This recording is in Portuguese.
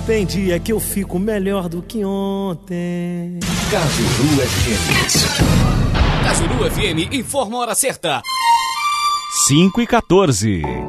Tem dia que eu fico melhor do que ontem. Cajuru FM. Cajuru FM informa a hora certa. 5h14.